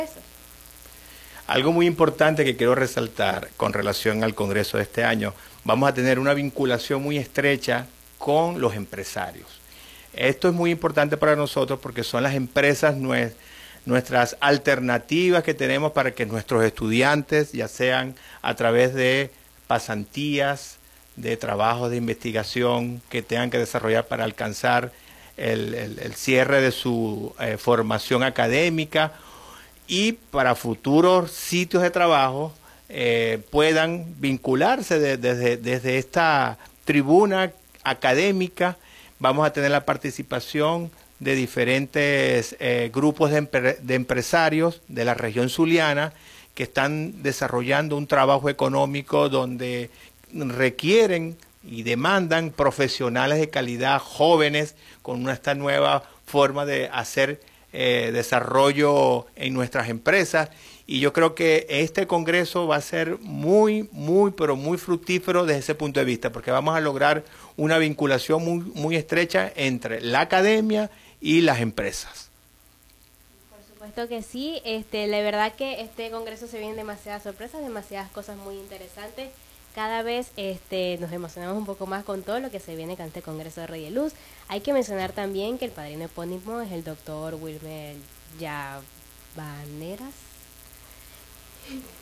Algo muy importante que quiero resaltar con relación al Congreso de este año, vamos a tener una vinculación muy estrecha con los empresarios. Esto es muy importante para nosotros porque son las empresas nuestras alternativas que tenemos para que nuestros estudiantes, ya sean a través de pasantías, de trabajos de investigación que tengan que desarrollar para alcanzar el cierre de su formación académica y para futuros sitios de trabajo puedan vincularse desde esta tribuna académica. Vamos a tener la participación de diferentes grupos de empresarios de la región zuliana que están desarrollando un trabajo económico donde requieren y demandan profesionales de calidad, jóvenes, con esta nueva forma de hacer desarrollo en nuestras empresas. Y yo creo que este congreso va a ser pero muy fructífero desde ese punto de vista, porque vamos a lograr una vinculación muy estrecha entre la academia y las empresas. Por supuesto que sí, la verdad que este congreso se vienen demasiadas sorpresas, demasiadas cosas muy interesantes. Cada vez nos emocionamos un poco más con todo lo que se viene con este congreso de Rey de Luz. Hay que mencionar también que el padrino epónimo es el doctor Wilmer Llavaneras.